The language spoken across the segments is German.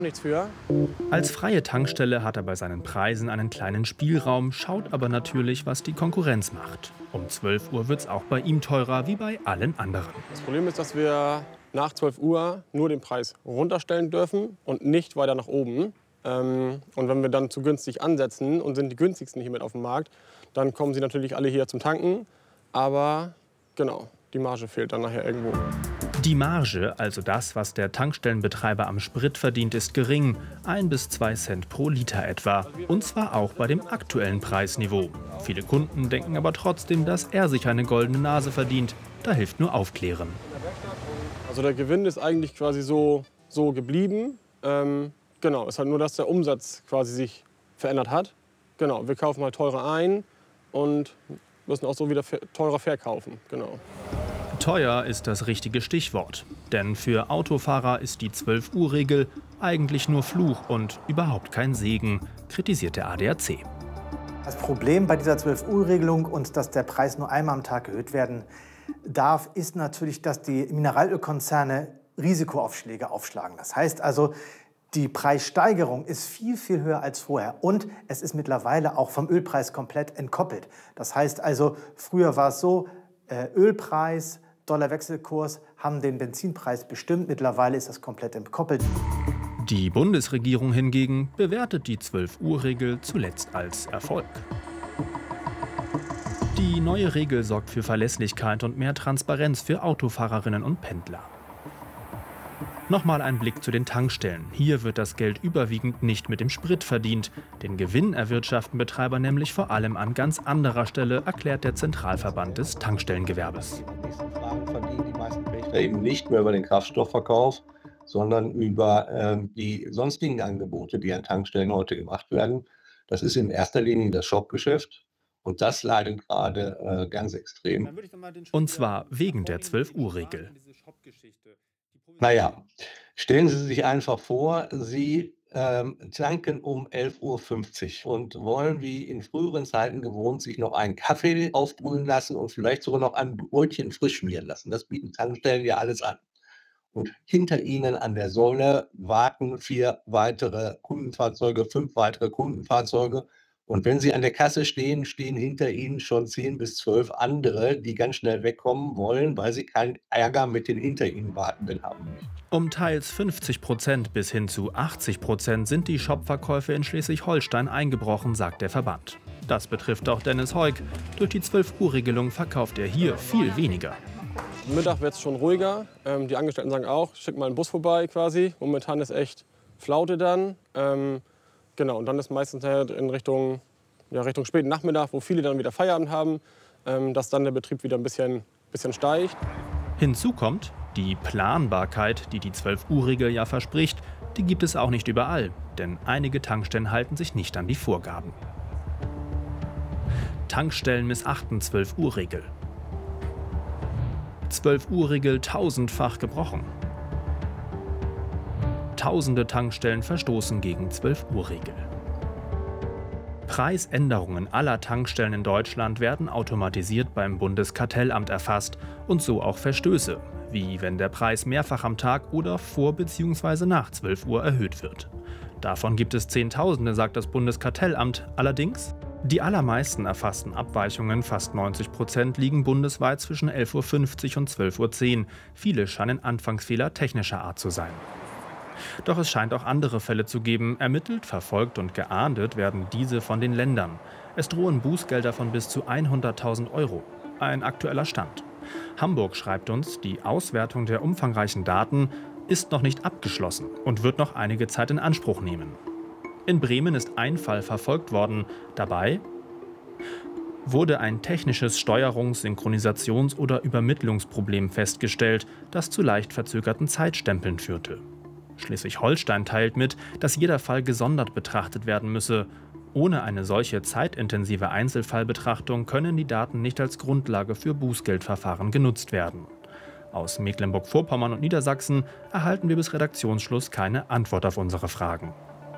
Nichts für. Als freie Tankstelle hat er bei seinen Preisen einen kleinen Spielraum, schaut aber natürlich, was die Konkurrenz macht. Um 12 Uhr wird es auch bei ihm teurer wie bei allen anderen. Das Problem ist, dass wir nach 12 Uhr nur den Preis runterstellen dürfen und nicht weiter nach oben. Und wenn wir dann zu günstig ansetzen und sind die günstigsten hier mit auf dem Markt, dann kommen sie natürlich alle hier zum Tanken. Aber genau, die Marge fehlt dann nachher irgendwo. Die Marge, also das, was der Tankstellenbetreiber am Sprit verdient, ist gering, 1 bis 2 Cent pro Liter etwa. Und zwar auch bei dem aktuellen Preisniveau. Viele Kunden denken aber trotzdem, dass er sich eine goldene Nase verdient. Da hilft nur Aufklären. Also der Gewinn ist eigentlich quasi so geblieben. Genau, ist halt nur, dass der Umsatz quasi sich verändert hat. Genau, wir kaufen halt teurer ein und müssen auch so wieder teurer verkaufen. Genau. Teuer ist das richtige Stichwort. Denn für Autofahrer ist die 12-Uhr-Regel eigentlich nur Fluch und überhaupt kein Segen, kritisiert der ADAC. Das Problem bei dieser 12-Uhr-Regelung und dass der Preis nur einmal am Tag erhöht werden darf, ist natürlich, dass die Mineralölkonzerne Risikoaufschläge aufschlagen. Das heißt also, die Preissteigerung ist viel, viel höher als vorher. Und es ist mittlerweile auch vom Ölpreis komplett entkoppelt. Das heißt also, früher war es so, Ölpreis, Dollarwechselkurs haben den Benzinpreis bestimmt. Mittlerweile ist das komplett entkoppelt. Die Bundesregierung hingegen bewertet die 12-Uhr-Regel zuletzt als Erfolg. Die neue Regel sorgt für Verlässlichkeit und mehr Transparenz für Autofahrerinnen und Pendler. Nochmal ein Blick zu den Tankstellen. Hier wird das Geld überwiegend nicht mit dem Sprit verdient. Den Gewinn erwirtschaften Betreiber nämlich vor allem an ganz anderer Stelle, erklärt der Zentralverband des Tankstellengewerbes. Eben nicht mehr über den Kraftstoffverkauf, sondern über die sonstigen Angebote, die an Tankstellen heute gemacht werden. Das ist in erster Linie das Shopgeschäft. Und das leidet gerade ganz extrem. Und zwar wegen der 12-Uhr-Regel. Naja, stellen Sie sich einfach vor, Sie tanken um 11:50 Uhr und wollen wie in früheren Zeiten gewohnt sich noch einen Kaffee aufbrühen lassen und vielleicht sogar noch ein Brötchen frisch schmieren lassen. Das bieten Tankstellen ja alles an. Und hinter Ihnen an der Säule warten 4 weitere Kundenfahrzeuge, 5 weitere Kundenfahrzeuge. Und wenn Sie an der Kasse stehen, stehen hinter Ihnen schon 10 bis 12 andere, die ganz schnell wegkommen wollen, weil sie keinen Ärger mit den hinter Ihnen Wartenden haben. Um teils 50% bis hin zu 80% sind die Shopverkäufe in Schleswig-Holstein eingebrochen, sagt der Verband. Das betrifft auch Dennis Heuk. Durch die 12-Uhr-Regelung verkauft er hier viel weniger. Mittag wird es schon ruhiger. Die Angestellten sagen auch, schick mal einen Bus vorbei quasi. Momentan ist echt Flaute dann. Genau, und dann ist meistens in Richtung späten Nachmittag, wo viele dann wieder Feierabend haben, dass dann der Betrieb wieder ein bisschen steigt. Hinzu kommt, die Planbarkeit, die die 12-Uhr-Regel ja verspricht, die gibt es auch nicht überall. Denn einige Tankstellen halten sich nicht an die Vorgaben. Tankstellen missachten 12-Uhr-Regel. 12-Uhr-Regel tausendfach gebrochen. Tausende Tankstellen verstoßen gegen 12-Uhr-Regel. Preisänderungen aller Tankstellen in Deutschland werden automatisiert beim Bundeskartellamt erfasst und so auch Verstöße, wie wenn der Preis mehrfach am Tag oder vor bzw. nach 12 Uhr erhöht wird. Davon gibt es Zehntausende, sagt das Bundeskartellamt. Allerdings, die allermeisten erfassten Abweichungen, fast 90%, liegen bundesweit zwischen 11:50 Uhr und 12:10 Uhr. Viele scheinen Anfangsfehler technischer Art zu sein. Doch es scheint auch andere Fälle zu geben. Ermittelt, verfolgt und geahndet werden diese von den Ländern. Es drohen Bußgelder von bis zu 100.000 Euro. Ein aktueller Stand. Hamburg schreibt uns, die Auswertung der umfangreichen Daten ist noch nicht abgeschlossen und wird noch einige Zeit in Anspruch nehmen. In Bremen ist ein Fall verfolgt worden. Dabei wurde ein technisches Steuerungs-, Synchronisations- oder Übermittlungsproblem festgestellt, das zu leicht verzögerten Zeitstempeln führte. Schleswig-Holstein teilt mit, dass jeder Fall gesondert betrachtet werden müsse. Ohne eine solche zeitintensive Einzelfallbetrachtung können die Daten nicht als Grundlage für Bußgeldverfahren genutzt werden. Aus Mecklenburg-Vorpommern und Niedersachsen erhalten wir bis Redaktionsschluss keine Antwort auf unsere Fragen.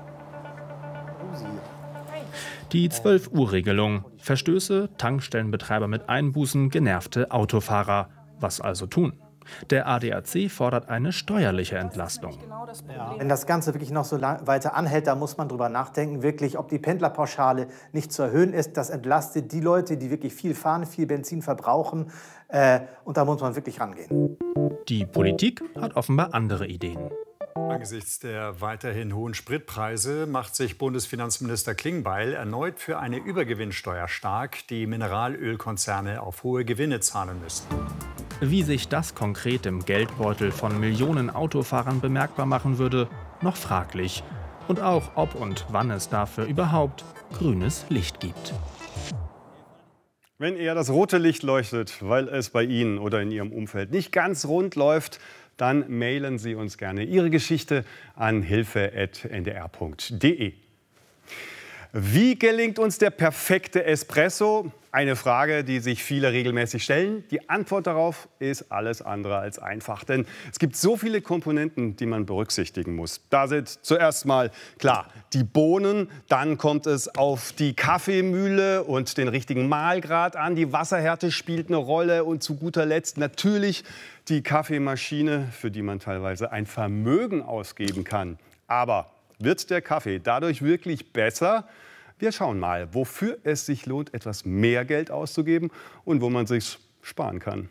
Die 12-Uhr-Regelung. Verstöße, Tankstellenbetreiber mit Einbußen, genervte Autofahrer. Was also tun? Der ADAC fordert eine steuerliche Entlastung. Wenn das Ganze wirklich noch so weiter anhält, dann muss man darüber nachdenken, wirklich, ob die Pendlerpauschale nicht zu erhöhen ist. Das entlastet die Leute, die wirklich viel fahren, viel Benzin verbrauchen. Und da muss man wirklich rangehen. Die Politik hat offenbar andere Ideen. Angesichts der weiterhin hohen Spritpreise macht sich Bundesfinanzminister Klingbeil erneut für eine Übergewinnsteuer stark, die Mineralölkonzerne auf hohe Gewinne zahlen müssen. Wie sich das konkret im Geldbeutel von Millionen Autofahrern bemerkbar machen würde, noch fraglich. Und auch, ob und wann es dafür überhaupt grünes Licht gibt. Wenn eher das rote Licht leuchtet, weil es bei Ihnen oder in Ihrem Umfeld nicht ganz rund läuft, dann mailen Sie uns gerne Ihre Geschichte an hilfe@ndr.de. Wie gelingt uns der perfekte Espresso? Eine Frage, die sich viele regelmäßig stellen. Die Antwort darauf ist alles andere als einfach. Denn es gibt so viele Komponenten, die man berücksichtigen muss. Da sind zuerst mal, klar, die Bohnen. Dann kommt es auf die Kaffeemühle und den richtigen Mahlgrad an. Die Wasserhärte spielt eine Rolle. Und zu guter Letzt natürlich die Kaffeemaschine, für die man teilweise ein Vermögen ausgeben kann. Aber wird der Kaffee dadurch wirklich besser? Wir schauen mal, wofür es sich lohnt, etwas mehr Geld auszugeben und wo man sich sparen kann.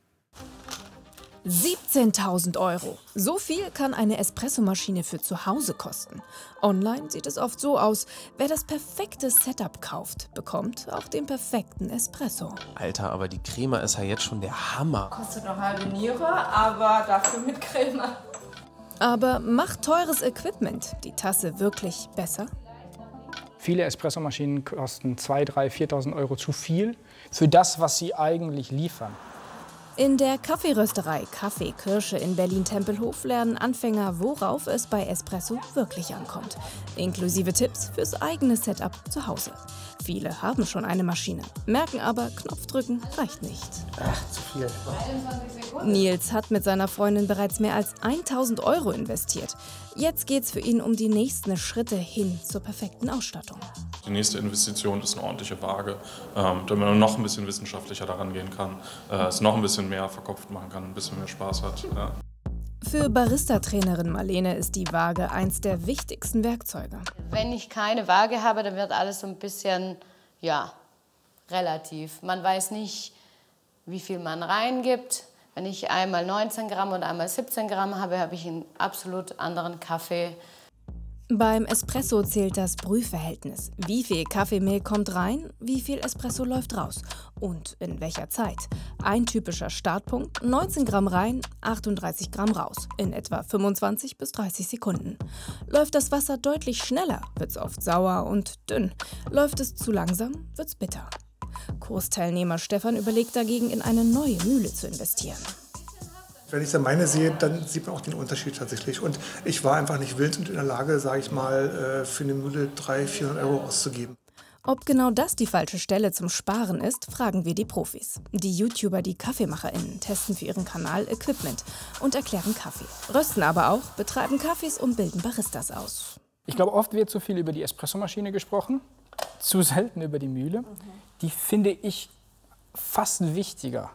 17.000 €. So viel kann eine Espressomaschine für zu Hause kosten. Online sieht es oft so aus, wer das perfekte Setup kauft, bekommt auch den perfekten Espresso. Alter, aber die Crema ist ja jetzt schon der Hammer. Kostet noch halbe Niere, aber dafür mit Crema. Aber macht teures Equipment die Tasse wirklich besser? Viele Espressomaschinen kosten 2.000, 3.000, 4.000 € zu viel für das, was sie eigentlich liefern. In der Kaffeerösterei Kaffee Kirsche in Berlin-Tempelhof lernen Anfänger, worauf es bei Espresso wirklich ankommt. Inklusive Tipps fürs eigene Setup zu Hause. Viele haben schon eine Maschine, merken aber, Knopfdrücken reicht nicht. Ach, zu viel. Nils hat mit seiner Freundin bereits mehr als 1.000 € investiert. Jetzt geht's für ihn um die nächsten Schritte hin zur perfekten Ausstattung. Die nächste Investition ist eine ordentliche Waage, damit man noch ein bisschen wissenschaftlicher daran gehen kann, es noch ein bisschen mehr verkopft machen kann, ein bisschen mehr Spaß hat. Ja. Für Barista-Trainerin Marlene ist die Waage eins der wichtigsten Werkzeuge. Wenn ich keine Waage habe, dann wird alles so ein bisschen, ja, relativ. Man weiß nicht, wie viel man reingibt. Wenn ich einmal 19 Gramm und einmal 17 Gramm habe, habe ich einen absolut anderen Kaffee. Beim Espresso zählt das Brühverhältnis. Wie viel Kaffeemehl kommt rein, wie viel Espresso läuft raus und in welcher Zeit. Ein typischer Startpunkt, 19 Gramm rein, 38 Gramm raus, in etwa 25 bis 30 Sekunden. Läuft das Wasser deutlich schneller, wird es oft sauer und dünn. Läuft es zu langsam, wird es bitter. Kursteilnehmer Stefan überlegt dagegen, in eine neue Mühle zu investieren. Wenn ich dann meine sehe, dann sieht man auch den Unterschied tatsächlich. Und ich war einfach nicht willens und in der Lage, sage ich mal, für eine Mühle 300, 400 € auszugeben. Ob genau das die falsche Stelle zum Sparen ist, fragen wir die Profis. Die YouTuber, die KaffeemacherInnen, testen für ihren Kanal Equipment und erklären Kaffee. Rösten aber auch, betreiben Kaffees und bilden Baristas aus. Ich glaube, oft wird zu viel über die Espressomaschine gesprochen, zu selten über die Mühle. Die finde ich fast wichtiger.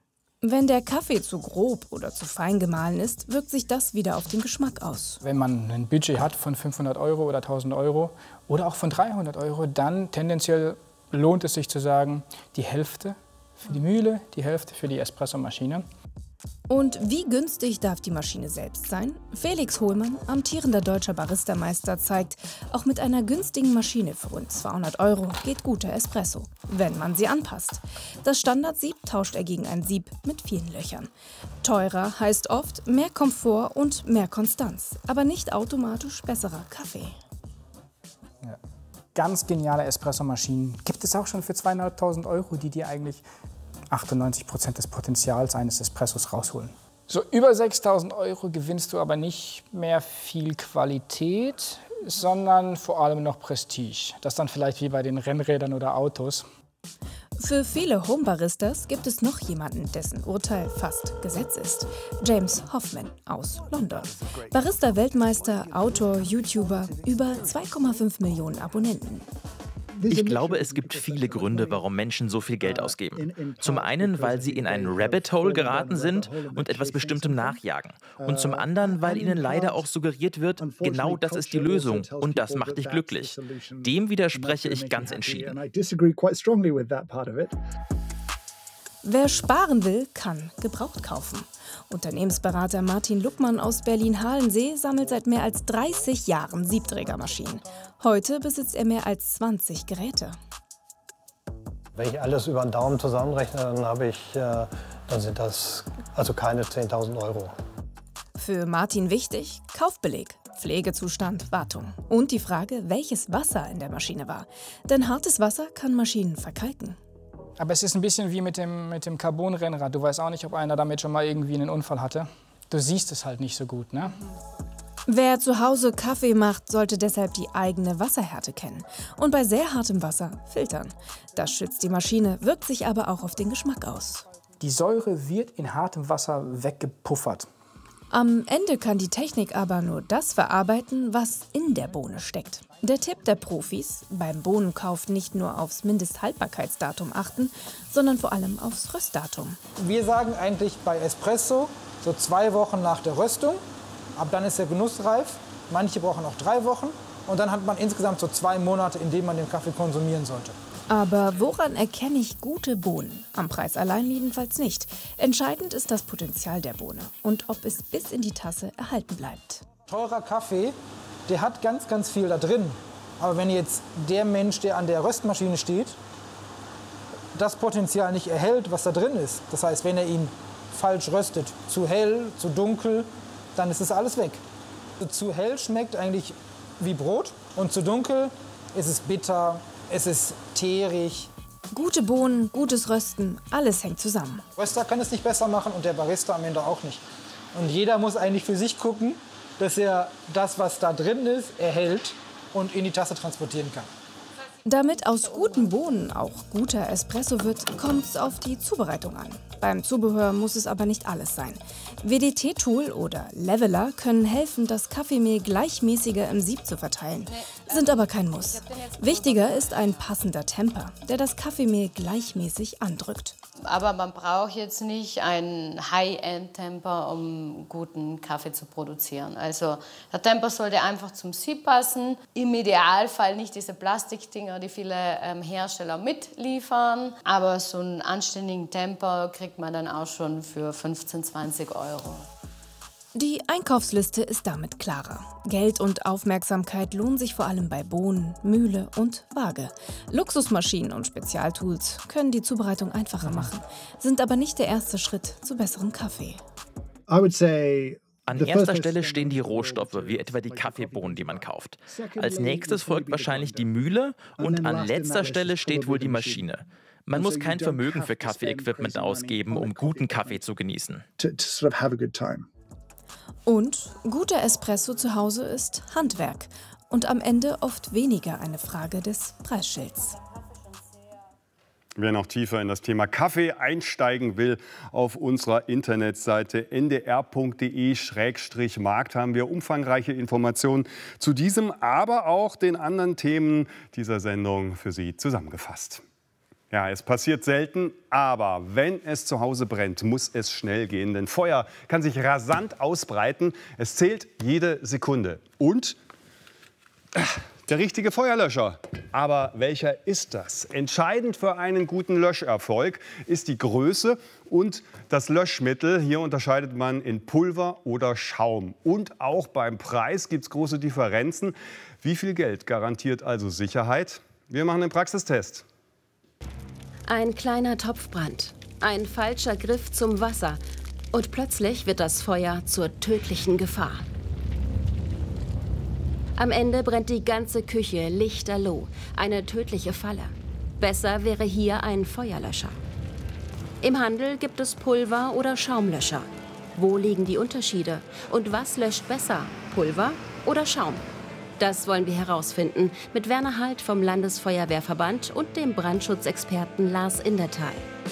Wenn der Kaffee zu grob oder zu fein gemahlen ist, wirkt sich das wieder auf den Geschmack aus. Wenn man ein Budget hat von 500 € oder 1.000 € oder auch von 300 €, dann tendenziell lohnt es sich zu sagen, die Hälfte für die Mühle, die Hälfte für die Espressomaschine. Und wie günstig darf die Maschine selbst sein? Felix Hohlmann, amtierender deutscher Baristameister, zeigt, auch mit einer günstigen Maschine für rund 200 € geht guter Espresso, wenn man sie anpasst. Das Standardsieb tauscht er gegen ein Sieb mit vielen Löchern. Teurer heißt oft mehr Komfort und mehr Konstanz, aber nicht automatisch besserer Kaffee. Ja. Ganz geniale Espressomaschinen gibt es auch schon für 2.500 €, die dir eigentlich 98% des Potenzials eines Espressos rausholen. So über 6.000 € gewinnst du aber nicht mehr viel Qualität, sondern vor allem noch Prestige. Das dann vielleicht wie bei den Rennrädern oder Autos. Für viele Homebaristas gibt es noch jemanden, dessen Urteil fast Gesetz ist. James Hoffman aus London. Barista-Weltmeister, Autor, YouTuber, über 2,5 Millionen Abonnenten. Ich glaube, es gibt viele Gründe, warum Menschen so viel Geld ausgeben. Zum einen, weil sie in ein Rabbit Hole geraten sind und etwas Bestimmtem nachjagen. Und zum anderen, weil ihnen leider auch suggeriert wird, genau das ist die Lösung und das macht dich glücklich. Dem widerspreche ich ganz entschieden. Wer sparen will, kann gebraucht kaufen. Unternehmensberater Martin Luckmann aus Berlin-Halensee sammelt seit mehr als 30 Jahren Siebträgermaschinen. Heute besitzt er mehr als 20 Geräte. Wenn ich alles über den Daumen zusammenrechne, dann sind das also keine 10.000 €. Für Martin wichtig: Kaufbeleg, Pflegezustand, Wartung. Und die Frage, welches Wasser in der Maschine war. Denn hartes Wasser kann Maschinen verkalken. Aber es ist ein bisschen wie mit dem Carbon-Rennrad. Du weißt auch nicht, ob einer damit schon mal irgendwie einen Unfall hatte. Du siehst es halt nicht so gut, ne? Wer zu Hause Kaffee macht, sollte deshalb die eigene Wasserhärte kennen. Und bei sehr hartem Wasser filtern. Das schützt die Maschine, wirkt sich aber auch auf den Geschmack aus. Die Säure wird in hartem Wasser weggepuffert. Am Ende kann die Technik aber nur das verarbeiten, was in der Bohne steckt. Der Tipp der Profis: beim Bohnenkauf nicht nur aufs Mindesthaltbarkeitsdatum achten, sondern vor allem aufs Röstdatum. Wir sagen eigentlich bei Espresso so 2 Wochen nach der Röstung. Ab dann ist er genussreif. Manche brauchen auch 3 Wochen. Und dann hat man insgesamt so 2 Monate, in denen man den Kaffee konsumieren sollte. Aber woran erkenne ich gute Bohnen? Am Preis allein jedenfalls nicht. Entscheidend ist das Potenzial der Bohne und ob es bis in die Tasse erhalten bleibt. Teurer Kaffee, der hat ganz, ganz viel da drin. Aber wenn jetzt der Mensch, der an der Röstmaschine steht, das Potenzial nicht erhält, was da drin ist, das heißt, wenn er ihn falsch röstet, zu hell, zu dunkel, dann ist es alles weg. Zu hell schmeckt eigentlich wie Brot und zu dunkel ist es bitter. Es ist teerig. Gute Bohnen, gutes Rösten, alles hängt zusammen. Der Röster kann es nicht besser machen und der Barista am Ende auch nicht. Und jeder muss eigentlich für sich gucken, dass er das, was da drin ist, erhält und in die Tasse transportieren kann. Damit aus guten Bohnen auch guter Espresso wird, kommt es auf die Zubereitung an. Beim Zubehör muss es aber nicht alles sein. WDT-Tool oder Leveler können helfen, das Kaffeemehl gleichmäßiger im Sieb zu verteilen, sind aber kein Muss. Wichtiger ist ein passender Temper, der das Kaffeemehl gleichmäßig andrückt. Aber man braucht jetzt nicht einen High-End-Temper, um guten Kaffee zu produzieren. Also der Temper sollte einfach zum Sieb passen. Im Idealfall nicht diese Plastikdinger, die viele Hersteller mitliefern. Aber so einen anständigen Temper kriegt man dann auch schon für 15, 20 €. Die Einkaufsliste ist damit klarer. Geld und Aufmerksamkeit lohnen sich vor allem bei Bohnen, Mühle und Waage. Luxusmaschinen und Spezialtools können die Zubereitung einfacher machen, sind aber nicht der erste Schritt zu besserem Kaffee. An erster Stelle stehen die Rohstoffe, wie etwa die Kaffeebohnen, die man kauft. Als nächstes folgt wahrscheinlich die Mühle und an letzter Stelle steht wohl die Maschine. Man muss kein Vermögen für Kaffee-Equipment ausgeben, um guten Kaffee zu genießen. Und guter Espresso zu Hause ist Handwerk und am Ende oft weniger eine Frage des Preisschilds. Wer noch tiefer in das Thema Kaffee einsteigen will, auf unserer Internetseite ndr.de/markt haben wir umfangreiche Informationen zu diesem, aber auch den anderen Themen dieser Sendung für Sie zusammengefasst. Ja, es passiert selten, aber wenn es zu Hause brennt, muss es schnell gehen, denn Feuer kann sich rasant ausbreiten. Es zählt jede Sekunde. Und der richtige Feuerlöscher. Aber welcher ist das? Entscheidend für einen guten Löscherfolg ist die Größe und das Löschmittel. Hier unterscheidet man in Pulver oder Schaum. Und auch beim Preis gibt es große Differenzen. Wie viel Geld garantiert also Sicherheit? Wir machen einen Praxistest. Ein kleiner Topfbrand, ein falscher Griff zum Wasser und plötzlich wird das Feuer zur tödlichen Gefahr. Am Ende brennt die ganze Küche lichterloh, eine tödliche Falle. Besser wäre hier ein Feuerlöscher. Im Handel gibt es Pulver- oder Schaumlöscher. Wo liegen die Unterschiede und was löscht besser, Pulver oder Schaum? Das wollen wir herausfinden mit Werner Halt vom Landesfeuerwehrverband und dem Brandschutzexperten Lars Indertal.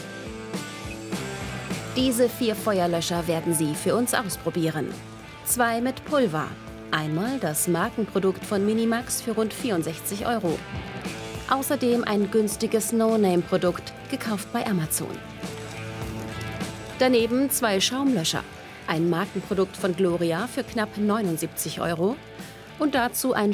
Diese 4 Feuerlöscher werden Sie für uns ausprobieren. 2 mit Pulver. Einmal das Markenprodukt von Minimax für rund 64 €. Außerdem ein günstiges No-Name-Produkt, gekauft bei Amazon. Daneben 2 Schaumlöscher, ein Markenprodukt von Gloria für knapp 79 € und dazu ein